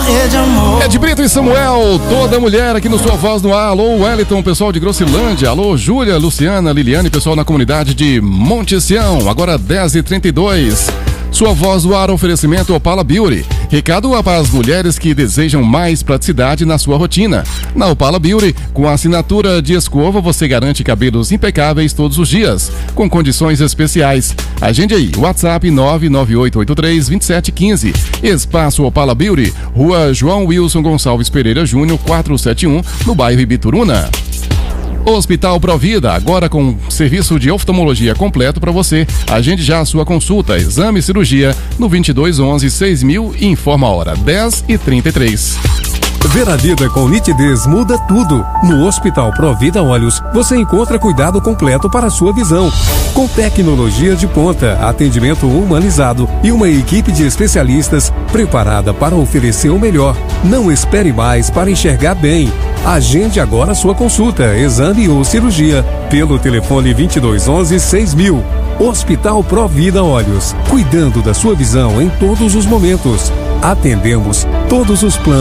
morrer de amor. Ed Brito e Samuel, toda mulher aqui no Sua Voz no Ar. Alô, Wellington, pessoal de Grossilândia. Alô, Júlia, Luciana, Liliane, pessoal na comunidade de Monte Sião. Agora 10h32. Sua Voz no Ar, oferecimento Opala Beauty. Recado para as mulheres que desejam mais praticidade na sua rotina. Na Opala Beauty, com a assinatura de escova, você garante cabelos impecáveis todos os dias, com condições especiais. Agende aí, WhatsApp 998832715. Espaço Opala Beauty, Rua João Wilson Gonçalves Pereira Júnior, 471, no bairro Ibituruna. Hospital Provida, agora com serviço de oftalmologia completo para você. Agende já a sua consulta, exame e cirurgia no 2211-6000 e informa a hora, 10h33. Ver a vida com nitidez muda tudo. No Hospital Provida Olhos, você encontra cuidado completo para a sua visão. Com tecnologia de ponta, atendimento humanizado e uma equipe de especialistas preparada para oferecer o melhor. Não espere mais para enxergar bem. Agende agora sua consulta, exame ou cirurgia pelo telefone 2211-6000. Hospital Provida Olhos, cuidando da sua visão em todos os momentos. Atendemos todos os planos